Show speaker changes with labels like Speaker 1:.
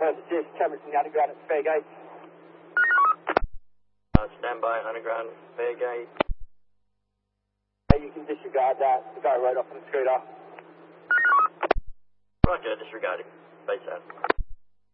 Speaker 1: First assist, cameras in the underground at Fairgate.
Speaker 2: Stand by, underground, Fairgate.
Speaker 1: You can disregard that. The guy rode off on the scooter.
Speaker 2: Roger, disregarding. Base out.